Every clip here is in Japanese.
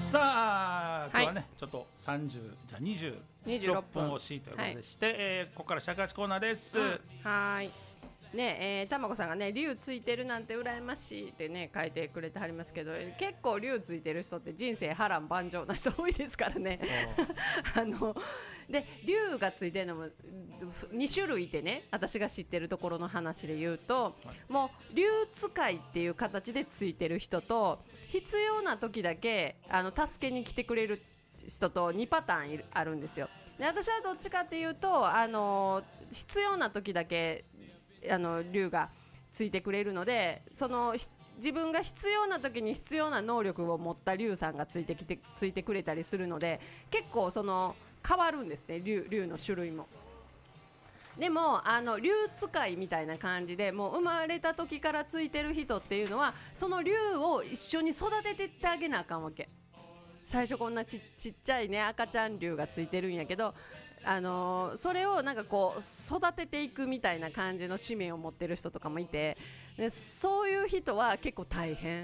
さあ今日はね、ちょっと30じゃあ26分惜しいということでして、ここから尺八コーナーです。 はいね、たまこさんがね竜ついてるなんて羨ましいってね書いてくれてはりますけど、結構竜ついてる人って人生波乱万丈な人多いですからねで竜がついてるのも2種類いてね、私が知ってるところの話で言うと、もう竜使いっていう形でついてる人と、必要な時だけ助けに来てくれる人と2パターンあるんですよ。で私はどっちかっていうと必要な時だけ竜がついてくれるので、自分が必要な時に必要な能力を持った竜さんがついてくれたりするので、結構変わるんですね、竜の種類も。でも竜使いみたいな感じで、もう生まれた時からついてる人っていうのは、その竜を一緒に育ててってあげなあかんわけ。最初こんなちっちゃいね赤ちゃん竜がついてるんやけど、それをなんかこう育てていくみたいな感じの使命を持ってる人とかもいて、でそういう人は結構大変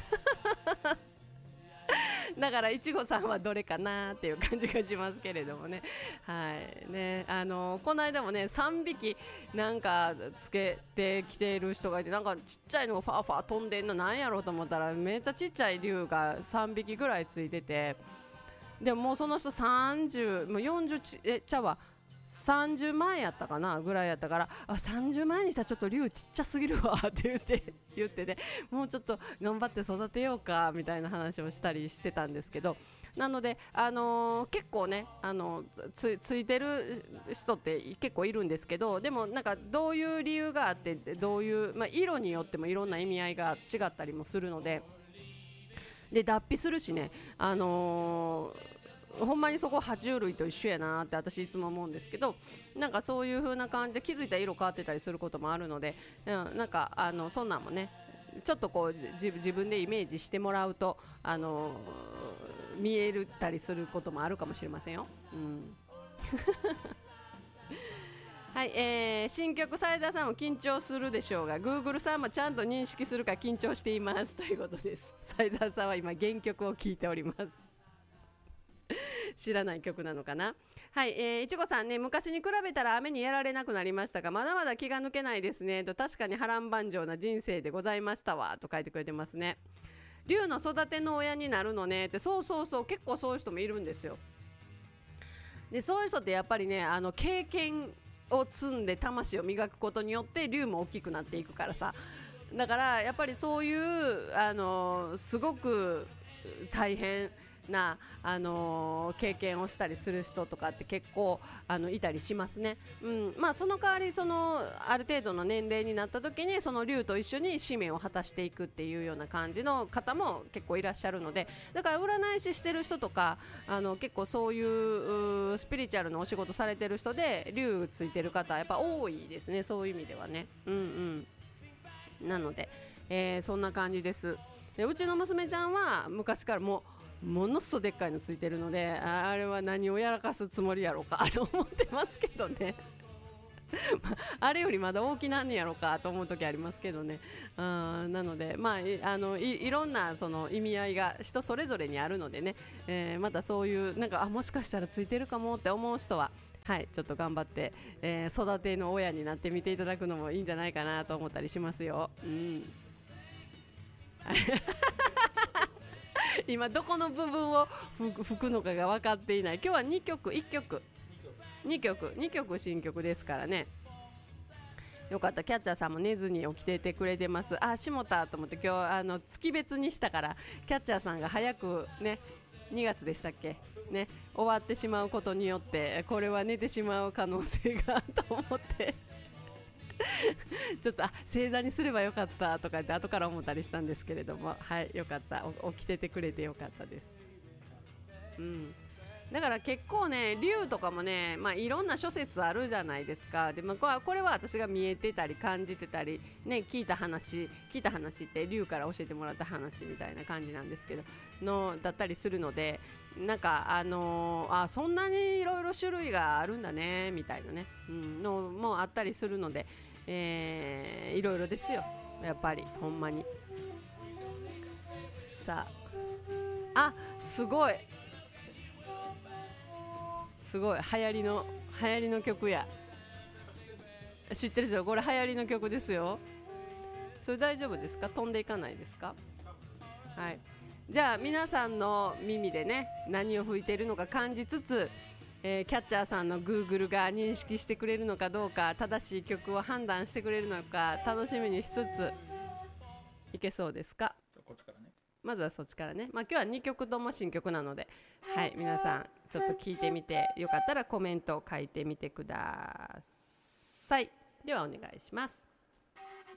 だからいちごさんはどれかなっていう感じがしますけれどもね。はいね、この間もね3匹なんかつけてきている人がいて、なんかちっちゃいのがファーファー飛んでんのなんやろうと思ったら、めっちゃちっちゃい竜が3匹ぐらいついてて、でももうその人30もう40ちゃうわ30万やったかなぐらいやったから、30万にしたらちょっと竜ちっちゃすぎるわって言ってね、もうちょっと頑張って育てようかみたいな話をしたりしてたんですけど、なので、結構ねついてる人って結構いるんですけど、でもなんかどういう理由があって、どういう、色によってもいろんな意味合いが違ったりもするので、脱皮するしね、ほんまにそこ爬虫類と一緒やなって私いつも思うんですけど、なんかそういう風な感じで気づいたら色変わってたりすることもあるので、なんかそんなんもねちょっとこう自分でイメージしてもらうと見えるたりすることもあるかもしれませんよ。はい、新曲サイザーさんも緊張するでしょうが、 Google さんもちゃんと認識するか緊張していますということです。サイザーさんは今原曲を聴いております知らない曲なのかな。はい、いちごさんね、昔に比べたら雨にやられなくなりましたが、まだまだ気が抜けないですねと、確かに波乱万丈な人生でございましたわと書いてくれてますね。竜の育ての親になるのねって、そう結構そういう人もいるんですよ。でそういう人ってやっぱりね経験を積んで魂を磨くことによって竜も大きくなっていくからさ、だからやっぱりそういうすごく大変な、経験をしたりする人とかって結構いたりしますね。その代わりある程度の年齢になった時にその竜と一緒に使命を果たしていくっていうような感じの方も結構いらっしゃるので、だから占い師してる人とか結構そういうスピリチュアルのお仕事されてる人で竜ついてる方やっぱ多いですね、そういう意味ではね。なので、そんな感じです。でうちの娘ちゃんは昔からものすごいでっかいのついてるので、あれは何をやらかすつもりやろうかと思ってますけどねあれよりまだ大きなんねやろうかと思う時ありますけどね。なので、いろんなその意味合いが人それぞれにあるのでね、またそういうなんかもしかしたらついてるかもって思う人はちょっと頑張って、育ての親になってみていただくのもいいんじゃないかなと思ったりしますよ。今どこの部分を吹くのかが分かっていない。今日は2曲2曲新曲ですからね。よかった、キャッチャーさんも寝ずに起きててくれてます。下田と思って今日月別にしたからキャッチャーさんが早くね2月でしたっけね終わってしまうことによってこれは寝てしまう可能性がと思ってちょっと正座にすればよかったとかって後から思ったりしたんですけれども、よかった、起きててくれてよかったです。だから結構ね竜とかもね、いろんな諸説あるじゃないですか。で、これは私が見えてたり感じてたり、聞いた話って竜から教えてもらった話みたいな感じなんですけどだったりするので、なんかそんなにいろいろ種類があるんだねみたいなね、のもあったりするので、いろいろですよやっぱりほんまに。さああ、すごいすごい流行りの曲や。知ってるでしょ、これ流行りの曲ですよ。それ大丈夫ですか？飛んでいかないですか？はい、じゃあ皆さんの耳でね、何を吹いているのか感じつつ、キャッチャーさんの Google が認識してくれるのかどうか、正しい曲を判断してくれるのか楽しみにしつついけそうですか？ こっちからね、 まずはそっちからね。今日は2曲とも新曲なので、はい、皆さんちょっと聞いてみて、よかったらコメントを書いてみてください。ではお願いします。